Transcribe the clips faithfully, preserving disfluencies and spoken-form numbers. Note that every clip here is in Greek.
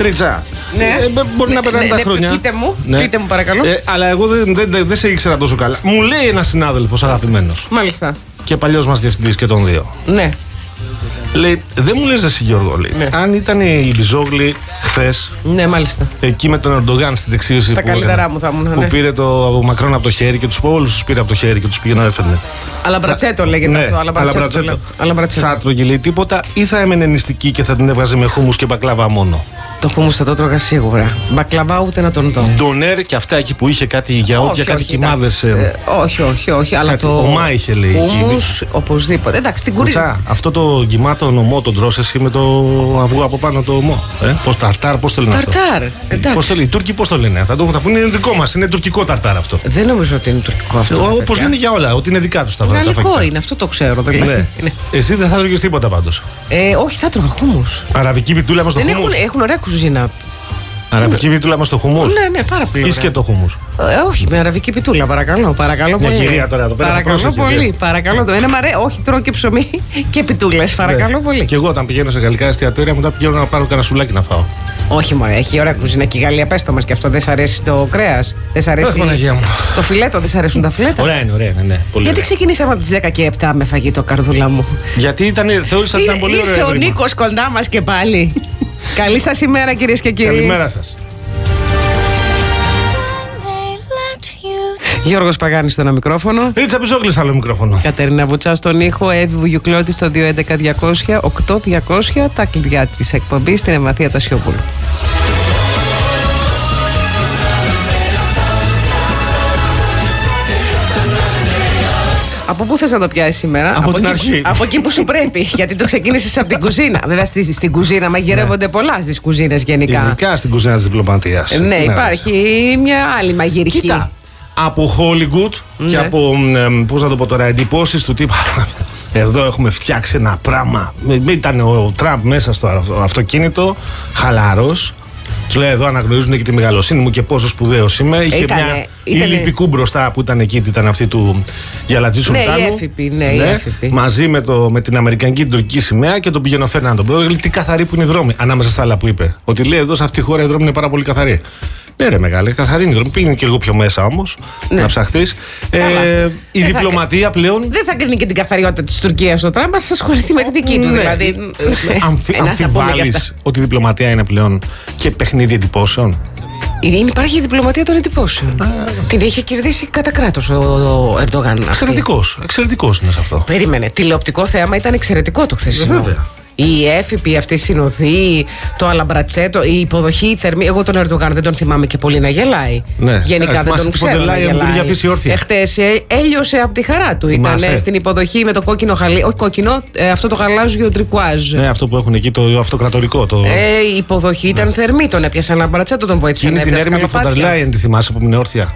Ρίτσα. Ναι. Ε, μπορεί να περνάνε ναι, τα ναι, χρόνια. Πείτε μου, ναι. πείτε μου παρακαλώ. Ε, αλλά εγώ δεν, δεν, δεν, δεν σε ήξερα τόσο καλά. Μου λέει ένας συνάδελφος αγαπημένος. Μάλιστα. Και παλιός μας διευθυντής και των δύο. Ναι. Λέει, δεν μου λες εσύ Γιώργο, λέει, ναι. αν ήταν η Μπιζόγλη χθες, ναι, μάλιστα. εκεί με τον Ερντογάν στην δεξίωση στα που, καλύτερά μου θα ήμουν, που ναι. πήρε το Μακρόν από το χέρι και τους όλους τους πήρε από το χέρι και τους πήγε να έφερνε. Αλλά μπρατσέτο λέγεται ναι, αυτό. Αλλά μπρατσέτο. Αλλά μπρατσέτο. Θα τρώγε λέει τίποτα ή θα έμενε νηστική και θα την έβγαζε με χούμους και μπακλάβα μόνο. Το χούμους θα το τρώγα σίγουρα. Μπακλαβά ούτε να τον δω. Ντονέρ και αυτά εκεί που είχε κάτι γιαούρτια, κάτι κοιμάδες. Ε, όχι, όχι, όχι. Αλλά κάτι, το. Ομά είχε λέει. Χούμους, οπωσδήποτε. Εντάξει, την κουρίζα. Αυτό το γυμάτο νομό τον τρως εσύ με το αυγό από πάνω το ομό. Ε? Πώς ταρτάρ, πώς το λένε αυτό. Ταρτάρ. Πώς το λένε, οι Τούρκοι πώς το λένε. Θα το θα πούνε είναι δικό μας, είναι τουρκικό ταρτάρ αυτό. Δεν νομίζω ότι είναι τουρκικό αυτό. Όπως λένε για όλα, ότι είναι δικά τους τα φαγητά. Γαλλικό είναι, αυτό το ξέρω. Ναι. Εσύ δεν θα τρώγες τίποτα πάντως. Ε, όχι, θα τρώγα χούμους. Αραβική πιτούλα μας το χούμους. Έχουν ωραία κουζίνα. Αραβική πιτούλα μας το χούμους. Ναι, ναι, πάρα πολύ. Ή και το χούμους. Ε, όχι, με αραβική πιτούλα, παρακαλώ. παρακαλώ Μια πολύ. κυρία τώρα εδώ πέρα. Παρακαλώ πολύ. Παρακαλώ. Το ένα μ' αρέσει. Όχι, τρώω και ψωμί και πιτούλες. Παρακαλώ ναι. πολύ. Και εγώ όταν πηγαίνω σε γαλλικά εστιατόρια, μετά πηγαίνω να πάρω κανένα σουλάκι να φάω. Όχι, μωρέ, έχει ωραία κουζίνα και η Γαλλία. Πες το μας και αυτό. Δεν σ' αρέσει το κρέας. Δεν σ' αρέσει. Αχ, το φιλέτο, δεν σ' αρέσουν τα φιλέτα. Ωραία είναι, ωραία είναι. Ναι, πολύ Γιατί ωραία. ξεκινήσαμε από τις δέκα και επτά με φαγητό, καρδούλα μου. Γιατί ήταν, θεώρησα ότι ήταν πολύ ωραίο. Ήρθε ο Νίκος κοντά μας και πάλι. Καλή σας ημέρα, κυρίες και κύριοι. Καλημέρα σας. Γιώργος Παγάνης στο ένα μικρόφωνο. Ρίτσα Μπιζόγλη στο άλλο μικρόφωνο. Κατερίνα Βουτσά στον ήχο. Εύη Βουγιουκλώτη στο δύο έντεκα διακόσια οκτώ διακόσια. Τα κλειδιά της εκπομπής στην Εμαθία Τασιόπουλου. Από πού θες να το πιάσεις σήμερα? Από, από την εκεί, αρχή. Από εκεί που σου πρέπει. Γιατί το ξεκίνησες από την κουζίνα. Βέβαια στη, στην κουζίνα μαγειρεύονται πολλά στις κουζίνες γενικά. Ειδικά στην κουζίνα της διπλωματίας. Ναι, υπάρχει μια άλλη μαγειρική. Κοίτα. Από Hollywood ναι. και από, πώς να το πω τώρα, εντυπώσεις του τύπου. Εδώ έχουμε φτιάξει ένα πράγμα. Ήταν ο Τραμπ μέσα στο αυτοκίνητο, χαλαρός. Του λέει εδώ αναγνωρίζουν και τη μεγαλοσύνη μου και πόσο σπουδαίος είμαι. Είχε Ήτανε, μια ήτανε... ηλιππικού μπροστά που ήταν εκεί, ήταν αυτή του Γιαλατζή Σουλτάνου. Ναι, η έφυπη, ναι, ναι, η έφυπη. Μαζί με, το, με την Αμερικανική και την τουρκική σημαία και τον πήγαινε ο Φέρναντο. Λέει τι καθαρή που είναι η δρόμη. Ανάμεσα στα άλλα που είπε. Ότι λέει εδώ σε αυτή τη χώρα η δρόμη είναι πάρα πολύ καθαρή. Ναι, ρε μεγάλη, καθαρή είναι η δρόμη. Πήγαινε και λίγο πιο μέσα όμως ναι. να ψαχθείς. Ε, η δεν διπλωματία θα, πλέον. Δεν θα κρίνει και την καθαριότητα της Τουρκίας ο Τραμπ, θα ασχοληθεί με τη δική του. Ναι. Δηλαδή. Αμφι, αμφιβάλλεις ότι η διπλωματία είναι πλέον και παιχνίδι εντυπώσεων. Υπάρχει η διπλωματία των εντυπώσεων. Α, την είχε κερδίσει κατά κράτος ο, ο Ερντογάν. Εξαιρετικός. Εξαιρετικός είναι σε αυτό. Περίμενε. Τηλεοπτικό θέαμα ήταν εξαιρετικό το χθεσινό. Βέβαια. Η έφυπη, αυτή η συνοδή, το αλαμπρατσέτο, η υποδοχή, η θερμή. Εγώ τον Ερντογάν δεν τον θυμάμαι και πολύ να γελάει. Ναι. Γενικά ναι, δεν τον ξέρω να γελάει. Εχθές έλειωσε από τη χαρά του. Ήταν στην υποδοχή με το κόκκινο χαλί. Όχι κόκκινο, ε, αυτό το γαλάζιο τρικουάζ. Ναι, αυτό που έχουν εκεί, το αυτοκρατορικό. Το... Ε, η υποδοχή ήταν ναι. θερμή. Τον έπιασαν αλαμπρατσέτο, τον βοήθησαν. Είναι την έρμη του Φοντερ Λάιεν, τη θυμάσαι που ήμουν όρθια.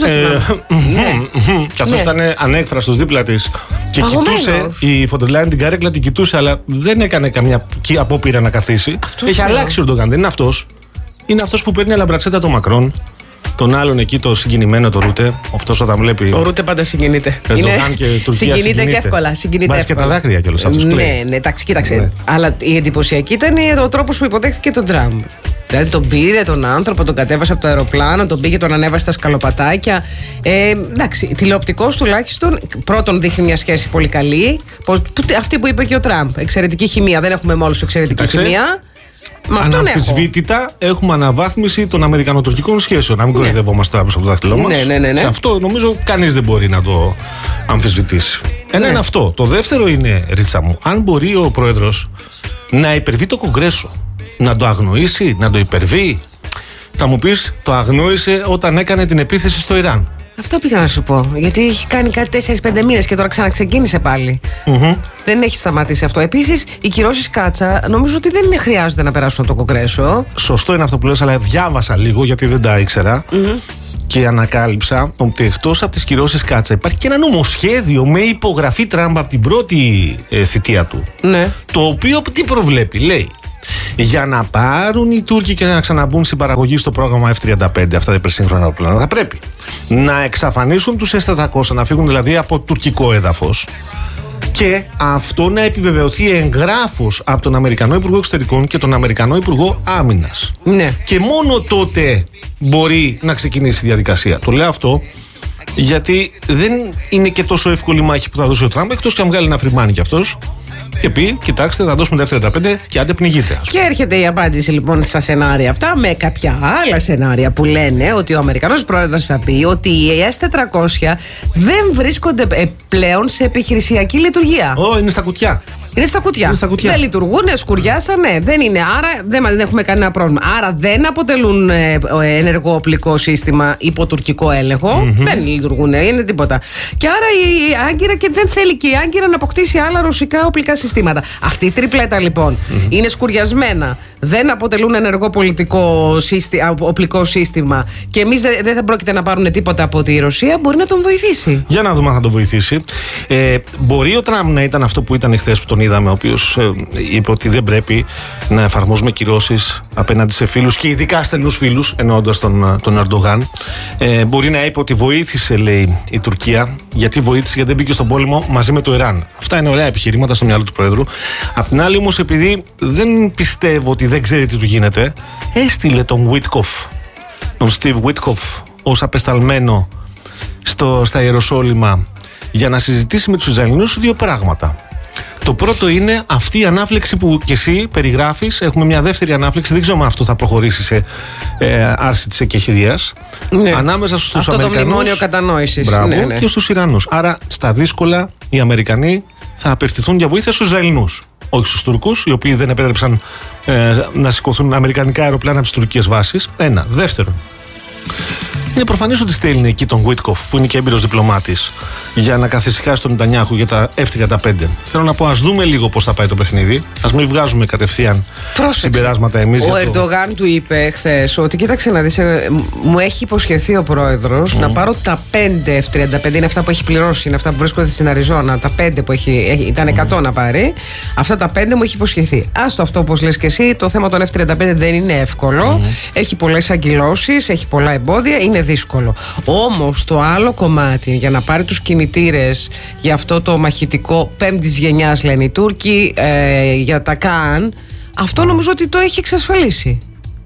Και αυτό ήταν ανέκφραστος δίπλα τη. Και κοιτούσε η Φοντερ Λάιεν την καρέκλα, την κοιτούσε, αλλά δεν έκανε καμιά απόπειρα να καθίσει. Αυτός έχει αλλάξει ο Ερντογάν, δεν είναι αυτός. Είναι αυτός που παίρνει αλαμπρατσέτα τον Μακρόν, τον άλλον εκεί το συγκινημένο το Ρούτε. Αυτός όταν βλέπει. Ο Ρούτε πάντα συγκινείται. Ερντογάν και Τουρκία. Συγκινείται, συγκινείται και εύκολα. Συγκινείται Βάζει και τα δάκρυα κιόλας αυτός. Ναι, ναι, εντάξει, κοίταξε. Ναι. Αλλά η εντυπωσιακή ήταν ο τρόπος που υποδέχθηκε τον Τραμπ. Δηλαδή τον πήρε τον άνθρωπο, τον κατέβασε από το αεροπλάνο, τον πήγε, τον ανέβασε στα σκαλοπατάκια. Ε, εντάξει, τηλεοπτικός τουλάχιστον. Πρώτον, δείχνει μια σχέση πολύ καλή. Αυτή που είπε και ο Τραμπ. Εξαιρετική χημεία. Δεν έχουμε με όλους εξαιρετική Άξε. χημεία. Αναμφισβήτητα έχουμε αναβάθμιση των αμερικανοτουρκικών σχέσεων. Να μην κοροϊδευόμαστε από το δάχτυλό μας. Ναι, ναι, ναι, ναι. Σε αυτό νομίζω κανείς δεν μπορεί να το αμφισβητήσει. Ένα ναι. είναι αυτό. Το δεύτερο είναι, Ρίτσα μου, αν μπορεί ο πρόεδρος να υπερβεί το Κογκρέσο. Να το αγνοήσει, να το υπερβεί. Θα μου πεις, το αγνόησε όταν έκανε την επίθεση στο Ιράν. Αυτό πήγα να σου πω. Γιατί έχει κάνει κάτι τέσσερις πέντε μήνες και τώρα ξαναξεκίνησε πάλι. Mm-hmm. Δεν έχει σταματήσει αυτό. Επίσης, οι κυρώσεις Κάτσα νομίζω ότι δεν είναι χρειάζεται να περάσουν από το Κογκρέσο. Σωστό είναι αυτό που λες, αλλά διάβασα λίγο γιατί δεν τα ήξερα. Mm-hmm. Και ανακάλυψα ότι εκτός από τις κυρώσεις Κάτσα υπάρχει και ένα νομοσχέδιο με υπογραφή Τραμπ από την πρώτη ε, θητεία του. Ναι. Το οποίο τι προβλέπει, λέει. Για να πάρουν οι Τούρκοι και να ξαναμπούν στην παραγωγή στο πρόγραμμα εφ τριάντα πέντε, αυτά τα υπερσύγχρονα αεροπλάνα, θα πρέπει να εξαφανίσουν τους ες τετρακόσια, να φύγουν δηλαδή από τουρκικό έδαφος Και αυτό να επιβεβαιωθεί εγγράφως από τον Αμερικανό Υπουργό Εξωτερικών και τον Αμερικανό Υπουργό Άμυνας. Ναι. Και μόνο τότε μπορεί να ξεκινήσει η διαδικασία. Το λέω αυτό γιατί δεν είναι και τόσο εύκολη μάχη που θα δώσει ο Τραμπ, εκτός και αν βγάλει ένα φρυμάνι κι αυτός και πει: κοιτάξτε, θα δώσουμε τα εφ τριάντα πέντε και άντε πνιγείτε. Και έρχεται η απάντηση λοιπόν στα σενάρια αυτά με κάποια άλλα σενάρια που λένε ότι ο Αμερικανός πρόεδρος θα πει ότι οι ες τετρακόσια δεν βρίσκονται πλέον σε επιχειρησιακή λειτουργία. Ω, είναι στα κουτιά. Είναι στα κουτιά. Είναι στα κουτιά. Δεν λειτουργούν, σκουριάσανε, δεν είναι. Άρα δεν, δεν έχουμε κανένα πρόβλημα. Άρα δεν αποτελούν ε, ενεργό οπλικό σύστημα υπό τουρκικό έλεγχο. Mm-hmm. Δεν λειτουργούν, είναι τίποτα. Και άρα η Άγκυρα και δεν θέλει και η Άγκυρα να αποκτήσει άλλα ρωσικά οπλικά συστήματα. Αυτή η τριπλέτα λοιπόν mm-hmm. είναι σκουριασμένα. Δεν αποτελούν ενεργό πολιτικό σύστη, οπλικό σύστημα και εμείς δεν δε θα πρόκειται να πάρουν τίποτα από τη Ρωσία. Μπορεί να τον βοηθήσει. Για να δούμε αν θα τον βοηθήσει. Ε, μπορεί ο Τραμπ να ήταν αυτό που ήταν εχθές που τον είδαμε, ο οποίος ε, είπε ότι δεν πρέπει να εφαρμόζουμε κυρώσεις απέναντι σε φίλους και ειδικά στενούς φίλους, εννοώντας τον, τον Ερντογάν. Ε, μπορεί να είπε ότι βοήθησε, λέει, η Τουρκία. Γιατί βοήθησε? Γιατί δεν μπήκε στον πόλεμο μαζί με το Ιράν. Αυτά είναι ωραία επιχειρήματα στο μυαλό του Πρόεδρου. Απ' την άλλη, όμως, επειδή δεν πιστεύω ότι δεν ξέρει τι του γίνεται, έστειλε τον Witkoff, τον Steve Witkoff, ως απεσταλμένο στο, στα Ιεροσόλυμα για να συζητήσει με τους Ισραηλινούς δύο πράγματα. Το πρώτο είναι αυτή η ανάφλεξη που κι εσύ περιγράφεις. Έχουμε μια δεύτερη ανάφλεξη. Δεν ξέρω αν αυτό θα προχωρήσει σε ε, άρση της εκεχηρίας. Ναι. Ανάμεσα στους αυτό Αμερικανούς. Το μνημόνιο κατανόησης. Μπράβο, ναι, ναι. Και στους Ιρανούς. Άρα στα δύσκολα οι Αμερικανοί θα απευθυνθούν για βοήθεια στους Ισραηλινούς. Όχι στους Τούρκους, οι οποίοι δεν επέτρεψαν ε, να σηκωθούν αμερικανικά αεροπλάνα από τις τουρκικές βάσεις. Ένα. Δεύτερον, είναι προφανές ότι στέλνει εκεί τον Witkoff, που είναι και έμπειρος διπλωμάτης, για να καθησυχάσει τον Νετανιάχου για τα εφ τριάντα πέντε. Θέλω να πω, ας δούμε λίγο πώς θα πάει το παιχνίδι. Ας μην βγάζουμε κατευθείαν Πρόσεξε. συμπεράσματα εμείς. Ο το... Ερντογάν του είπε χθες ότι κοίταξε να δεις, μου έχει υποσχεθεί ο πρόεδρος mm. να πάρω τα πέντε εφ τριάντα πέντε. Είναι αυτά που έχει πληρώσει, είναι αυτά που βρίσκονται στην Αριζόνα. Τα πέντε που έχει, ήταν εκατό mm. να πάρει. Αυτά τα πέντε μου έχει υποσχεθεί. Άστο αυτό, όπως λες και εσύ, το θέμα των εφ τριάντα πέντε δεν είναι εύκολο. Mm. Έχει πολλές αγκυλώσεις, έχει πολλά εμπόδια, είναι δύσκολο. Όμως το άλλο κομμάτι για να πάρει τους κινητήρες για αυτό το μαχητικό πέμπτης γενιάς, λένε οι Τούρκοι, ε, για τα ΚΑΝ, αυτό νομίζω ότι το έχει εξασφαλίσει.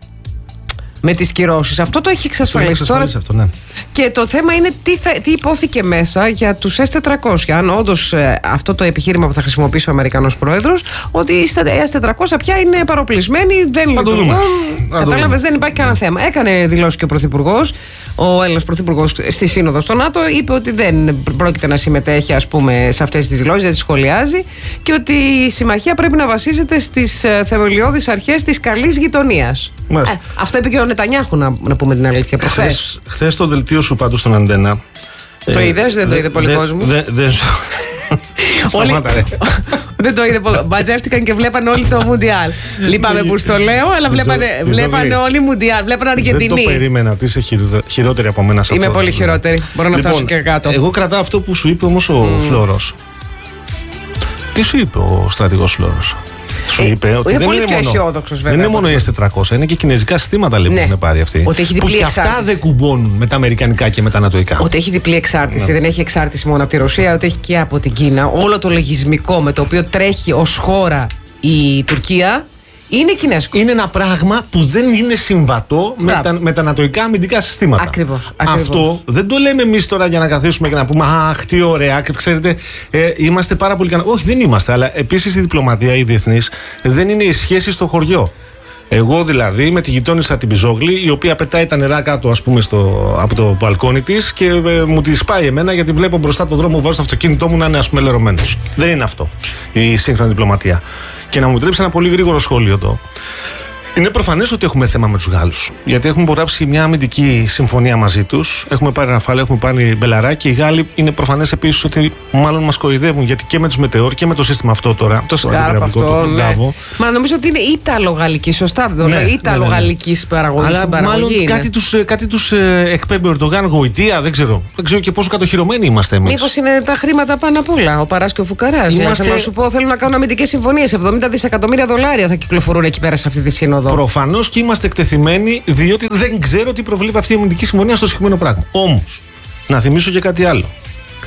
Με τις κυρώσεις. Αυτό το έχει εξασφαλίσει. Τώρα... αυτό, ναι. Και το θέμα είναι τι, θα, τι υπόθηκε μέσα για τους ες τετρακόσια. Αν όντως ε, αυτό το επιχείρημα που θα χρησιμοποιήσει ο Αμερικανός πρόεδρος, ότι οι ες τετρακόσια πια είναι παροπλισμένοι, δεν λειτουργούν. Κατάλαβες, δεν υπάρχει κανένα θέμα. Έκανε δηλώσει και ο Πρωθυπουργός, ο Έλληνας Πρωθυπουργός στη Σύνοδο στο ΝΑΤΟ, είπε ότι δεν πρόκειται να συμμετέχει, ας πούμε, σε αυτές τις δηλώσεις, δεν τις σχολιάζει και ότι η συμμαχία πρέπει να βασίζεται στις ε, θεμελιώδεις αρχές της καλής γειτονίας. Ε, αυτό είπε και ο Νετανιάχου, να, να πούμε την αλήθεια, προχθές. Χθες το δελτίο σου πάντως στον Αντένα. Το ε, είδες, δεν δε, το είδε πολύ δε, κόσμο. Δε, δε, Σταμάτα, ρε. Δεν το είδε πολύ. Μπατζεύτηκαν και βλέπανε όλοι το Μουντιάλ. Λείπαμε που στο λέω, αλλά βλέπανε, βλέπανε όλοι Μουντιάλ. Βλέπανε Αργεντινή. Δεν το περίμενα ότι είσαι χειρότερη από μένα σε αυτό. Είμαι πολύ χειρότερη. Μπορώ να λοιπόν, φτάσω και κάτω. Εγώ κρατάω αυτό που σου είπε όμως ο mm. Φλόρος. Τι σου είπε ο στρατηγός Φλόρος? Σου είπε ε, ότι είναι δεν πολύ είναι πιο αισιόδοξος, βέβαια. Δεν είναι μόνο οι ες τετρακόσια, είναι και κινέζικα συστήματα λοιπόν, ναι. που έχουν πάρει αυτοί. Ότι έχει διπλή που εξάρτηση. Και αυτά δεν κουμπώνουν με τα αμερικανικά και με τα ανατοϊκά. Ότι έχει διπλή εξάρτηση. Ναι. Δεν έχει εξάρτηση μόνο από τη Ρωσία, ότι έχει και από την Κίνα. Όλο το λογισμικό με το οποίο τρέχει ως χώρα η Τουρκία είναι κινέζικο. Είναι ένα πράγμα που δεν είναι συμβατό με τα, με τα ανατοϊκά αμυντικά συστήματα. Ακριβώς. Αυτό δεν το λέμε εμείς τώρα για να καθίσουμε και να πούμε αχ, τι ωραία. Ξέρετε, ε, είμαστε πάρα πολύ ικανοί. Όχι, δεν είμαστε. Αλλά επίσης η διπλωματία, η διεθνής, δεν είναι η σχέση στο χωριό. Εγώ δηλαδή με τη γειτόνισσα την Πιζόγλη, η οποία πετάει τα νερά κάτω, ας πούμε, στο, από το μπαλκόνι της και ε, μου τη σπάει εμένα γιατί βλέπω μπροστά το δρόμο, βάζω στο αυτοκίνητό μου να είναι, ας πούμε, λερωμένος. Δεν είναι αυτό η σύγχρονη διπλωματία. Και να μου επιτρέψει ένα πολύ γρήγορο σχόλιο εδώ. Είναι προφανές ότι έχουμε θέμα με τους Γάλλους. Γιατί έχουμε υπογράψει μια αμυντική συμφωνία μαζί τους. Έχουμε πάρει Ραφάλ, έχουμε πάρει Μπελαρά και οι Γάλλοι είναι προφανές επίσης ότι μάλλον μας κοροϊδεύουν. Γιατί και με τους Μετεώρ και με το σύστημα αυτό τώρα. Το αυτό, το ναι. Μα νομίζω ότι είναι Ιταλο-Γαλλική, σωστά. Δεν ναι, Ιταλο-Γαλλική ναι, ναι. παραγωγή. Αλλά μάλλον είναι. κάτι τους, κάτι τους ε, εκπέμπει ο Ερντογάν, γοητεία, δεν ξέρω. Δεν ξέρω και πόσο κατοχυρωμένοι είμαστε εμείς. Μήπως είναι τα χρήματα πάνω απ' όλα. Ο Παράς και ο Φουκαράς. Είμαστε... Θέλω να σου πω, θέλουν να κάνουν αμυντικές συμφωνίες. εβδομήντα δισεκατομμύρια δολάρια θα κυκλοφορούν εκεί πέρα σε αυτή τη σύνοδο. Προφανώς και είμαστε εκτεθειμένοι, διότι δεν ξέρω τι προβλέπει αυτή η αμυντική συμφωνία στο συγκεκριμένο πράγμα. Όμως, να θυμίσω και κάτι άλλο.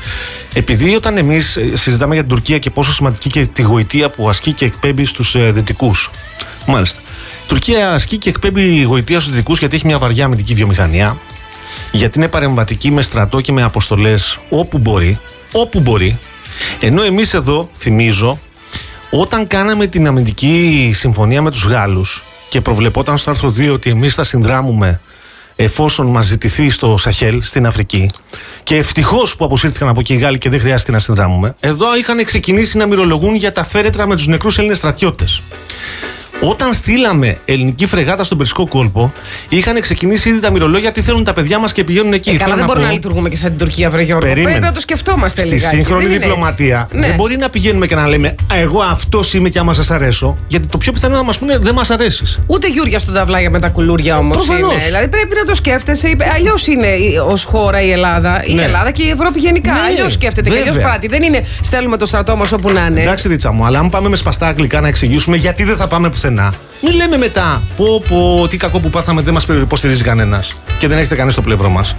Επειδή όταν εμείς συζητάμε για την Τουρκία και πόσο σημαντική και τη γοητεία που ασκεί και εκπέμπει στους ε, δυτικούς. Μάλιστα. Η Τουρκία ασκεί και εκπέμπει γοητεία στους δυτικούς γιατί έχει μια βαριά αμυντική βιομηχανία. Γιατί είναι παρεμβατική με στρατό και με αποστολές όπου μπορεί. Όπου μπορεί. Ενώ εμείς εδώ, θυμίζω, όταν κάναμε την αμυντική συμφωνία με τους Γάλλους και προβλεπόταν στο άρθρο δύο ότι εμείς θα συνδράμουμε εφόσον μας ζητηθεί στο Σαχέλ, στην Αφρική, και ευτυχώς που αποσύρθηκαν από εκεί οι Γάλλοι και δεν χρειάστηκε να συνδράμουμε, εδώ είχαν ξεκινήσει να μυρολογούν για τα φέρετρα με τους νεκρούς Έλληνες στρατιώτες. Όταν στείλαμε ελληνική φρεγάτα στον Περσικό κόλπο, είχαν ξεκινήσει ήδη τα μυρολόγια τι θέλουν τα παιδιά μας και πηγαίνουν εκεί. Ε, καλά, δεν μπορούμε να λειτουργούμε και σαν την Τουρκία, βρε Γιώργο. Πρέπει να το σκεφτόμαστε λίγο. Στη λιγάκι. σύγχρονη διπλωματία δεν, ναι. μπορεί να πηγαίνουμε και να λέμε εγώ αυτός είμαι και άμα σας αρέσω. Γιατί το πιο πιθανό να μας πούνε δεν μας αρέσεις. Ούτε Γιούρια στον ταυλάγια με τα κουλούρια όμως είναι. Δηλαδή πρέπει να το σκέφτεσαι. Αλλιώς είναι ως χώρα η Ελλάδα. Η ναι. Ελλάδα και η Ευρώπη γενικά. Ναι. Αλλιώς σκέφτεται βέβαια. Και αλλιώς πράττει. Δεν είναι στέλνουμε το στρατό μας όπου να είναι. Εντάξει, Ρίτσα μου, αλλά αν πάμε με σπαστά αγγλικά να εξηγήσουμε γιατί δεν θα πάμε πουθενά. Μην λέμε μετά, πω πω, τι κακό που πάθαμε, δεν μας υποστηρίζει κανένας και δεν έχετε κανείς στο πλευρό μας.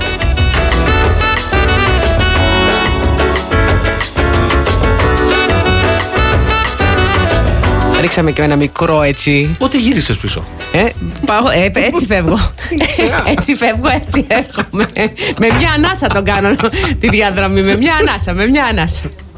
Ρίξαμε και ένα μικρό έτσι. Πότε γύρισες πίσω? Ε, πάω, ε, έτσι φεύγω. Έτσι φεύγω, έτσι έρχομαι. Με μια ανάσα τον κάνω τη διαδρομή, με μια ανάσα, με μια ανάσα.